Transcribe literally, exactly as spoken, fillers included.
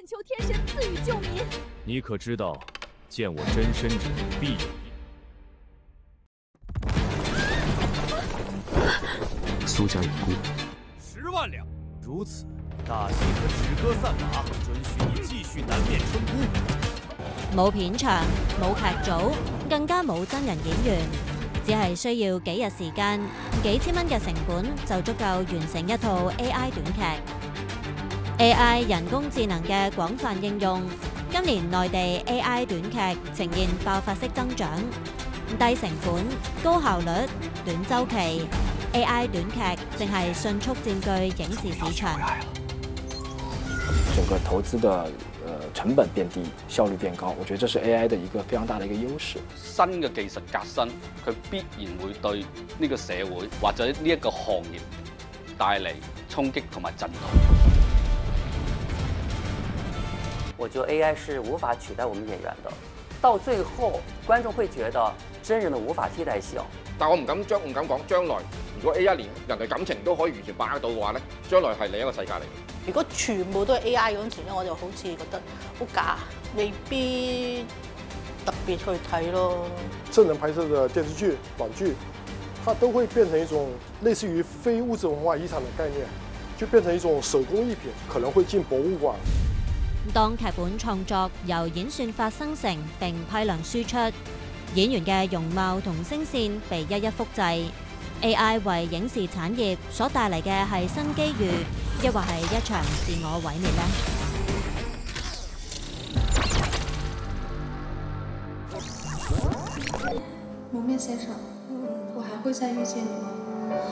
恳求天神赐予救民。 你可知道，见我真身者必有疑。苏家有孤， 十万两。如此，大喜可止戈散马，准许你继续南面春姑。 冇片場，冇劇組，更加冇真人演員，只係需要幾日時間、幾千蚊嘅成本就足夠完成一套 A I 短劇。A I 人工智能嘅廣泛應用，今年內地 A I 短劇呈現爆發式增長，低成本、高效率、短週期 ，A I 短劇正係迅速佔據影視市場。 整個投資的呃成本變低，效率變高，我覺得這是 A I 的一個非常大的一個優勢。 新嘅技術革新，佢必然會對呢個社會或者呢一個行業帶嚟衝擊同埋震動。 我覺得 A I 是無法取代我們演員的，到最後觀眾會覺得真人的無法替代性。 但我唔敢將唔敢講，將來如果 A I 連人嘅感情都可以完全把握到嘅話咧，將來係另一個世界嚟。 如果全部都係 A I 嗰陣時咧，我就好似覺得好假，未必特別去睇咯。 真人拍攝的電視劇、短劇，它都會變成一種類似於非物質文化遺產的概念，就變成一種手工藝品，可能會進博物館。 當劇本創作由演算法生成並批量輸出，演員嘅容貌同聲線被一一複製 ，A I 為影視產業所帶嚟嘅係新機遇，抑或係一場自我毀滅呢？蒙面先生，我還會再遇見你嗎？